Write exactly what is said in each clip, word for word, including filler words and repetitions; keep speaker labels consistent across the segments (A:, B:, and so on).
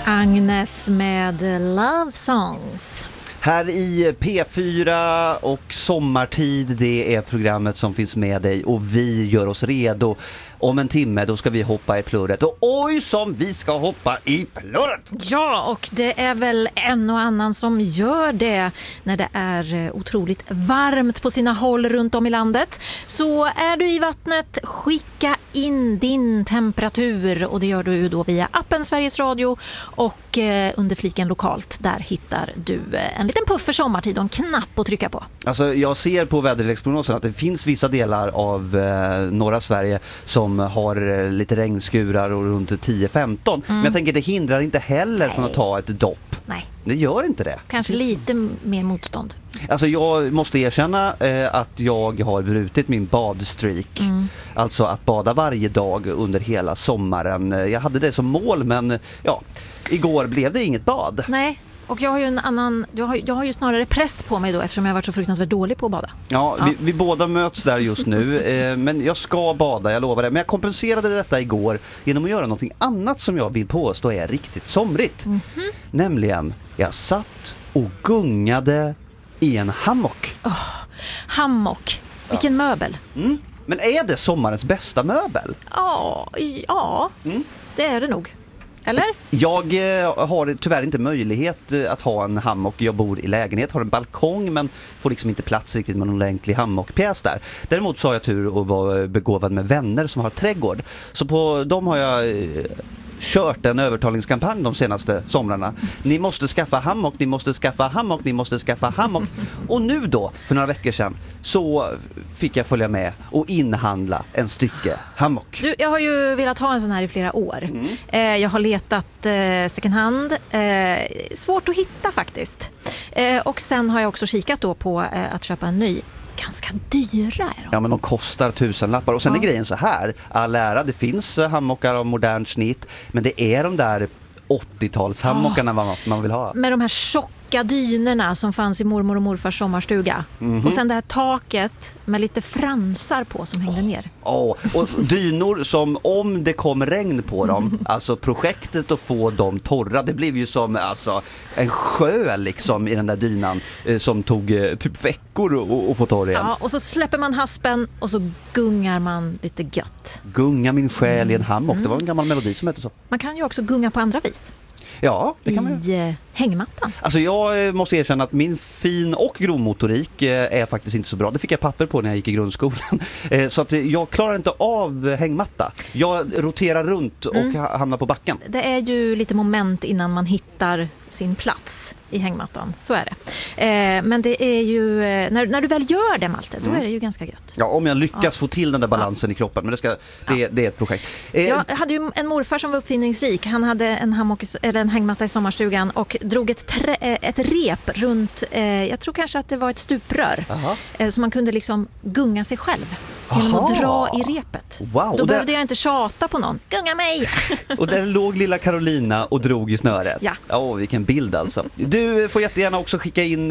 A: Agnes med Love Songs.
B: Här i P fyra och Sommartid, det är programmet som finns med dig och vi gör oss redo. Om en timme då ska vi hoppa i plurret och oj som vi ska hoppa i plurret!
A: Ja, och det är väl en och annan som gör det när det är otroligt varmt på sina håll runt om i landet. Så är du i vattnet, skicka in din temperatur och det gör du då via appen Sveriges Radio och under fliken lokalt. Där hittar du en liten puff för sommartid och en knapp att trycka på.
B: Alltså jag ser på väderleksprognosen att det finns vissa delar av eh, norra Sverige som har lite regnskurar och runt tio femton. Mm. Men jag tänker det hindrar inte heller Nej. från att ta ett dopp.
A: Nej.
B: Det gör inte det.
A: Kanske lite mer motstånd.
B: Alltså jag måste erkänna eh, att jag har brutit min badstreak. Mm. Alltså att bada varje dag under hela sommaren. Jag hade det som mål men ja, igår blev det inget bad.
A: Nej. Och jag har ju en annan, jag har, jag har ju snarare press på mig då eftersom jag har varit så fruktansvärt dålig på att bada.
B: Ja, ja. Vi, vi båda möts där just nu, eh, men jag ska bada, jag lovar det. Men jag kompenserade detta igår genom att göra någonting annat som jag vill påstå är riktigt somrigt. Mm-hmm. Nämligen, jag satt och gungade i en hammock.
A: Oh, hammock, vilken ja. möbel.
B: Mm. Men är det sommarens bästa möbel?
A: Ja, ja mm. det är det nog. Eller?
B: Jag eh, har tyvärr inte möjlighet eh, att ha en hammock. Jag bor i lägenhet, har en balkong men får liksom inte plats riktigt med någon ordentlig hammockpjäs där. Däremot så har jag tur att vara begåvad med vänner som har trädgård. Så på dem har jag eh, kört en övertalningskampanj de senaste somrarna. Ni måste skaffa hammock, ni måste skaffa hammock, ni måste skaffa hammock. Och nu då, för några veckor sedan, så fick jag följa med och inhandla en stycke hammock.
A: Du, jag har ju velat ha en sån här i flera år. Mm. Eh, jag har letat eh, second hand. Eh, svårt att hitta faktiskt. Eh, och sen har jag också kikat då på eh, att köpa en ny. Ganska dyra är de.
B: Ja, men de kostar tusen lappar. Och sen ja. är grejen så här. All ära, det finns hammockar av modern snitt. Men det är de där åttio-tals hammockarna oh. man vill ha.
A: Med de här tjocka dynerna som fanns i mormor och morfars sommarstuga. Mm-hmm. Och sen det här taket med lite fransar på som hängde
B: oh.
A: ner.
B: Oh. Och dynor som om det kom regn på dem. Alltså projektet att få dem torra, det blev ju som alltså, en sjö liksom i den där dynan eh, som tog eh, typ veckor att få torr igen.
A: Ja, och så släpper man haspen och så gungar man lite gött.
B: Gunga min själ i en hammock. Mm. Det var en gammal melodi som hette så.
A: Man kan ju också gunga på andra vis.
B: Ja, det kan man.
A: I hängmattan.
B: Alltså jag måste erkänna att min fin- och grovmotorik är faktiskt inte så bra. Det fick jag papper på när jag gick i grundskolan. Så att jag klarar inte av hängmatta. Jag roterar runt och mm. hamnar på backen.
A: Det är ju lite moment innan man hittar sin plats i hängmattan. Så är det. Men det är ju, när, när du väl gör det, Malte, då är det ju ganska gött.
B: Ja, om jag lyckas ja. få till den där balansen ja. i kroppen. Men det, ska, det, ja. det är ett projekt.
A: Jag hade ju en morfar som var uppfinningsrik. Han hade en, hammock, eller en hängmatta i sommarstugan och drog ett, trä, ett rep runt, eh, jag tror kanske att det var ett stuprör. Eh, så man kunde liksom gunga sig själv genom Aha. att dra i repet.
B: Wow.
A: Då
B: och
A: behövde
B: där...
A: jag inte tjata på någon. Gunga mig!
B: Och där låg lilla Carolina och drog i snöret.
A: Ja.
B: Åh, vilken bild alltså. Du får jättegärna också skicka in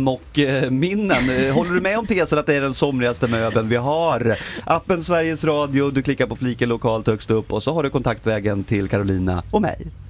B: hammockminnen. Håller du med om tesen att det är den somrigaste möbeln vi har? Appen Sveriges Radio, du klickar på fliken lokalt högst upp och så har du kontaktvägen till Carolina och mig.